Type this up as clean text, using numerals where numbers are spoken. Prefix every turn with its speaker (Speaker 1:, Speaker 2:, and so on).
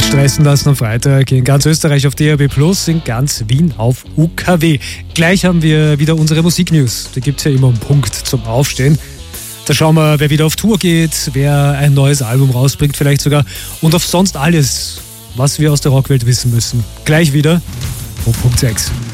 Speaker 1: stressen lassen am Freitag in ganz Österreich auf DAB+, in ganz Wien auf UKW. Gleich haben wir wieder unsere Musiknews. Die gibt es ja immer um Punkt zum Aufstehen. Da schauen wir, wer wieder auf Tour geht, wer ein neues Album rausbringt vielleicht sogar und auf sonst alles, was wir aus der Rockwelt wissen müssen. Gleich wieder um Punkt 6.